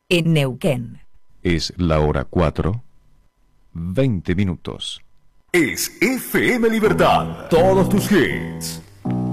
en Neuquén. Es la hora 4:20. Es FM Libertad. Todos tus hits.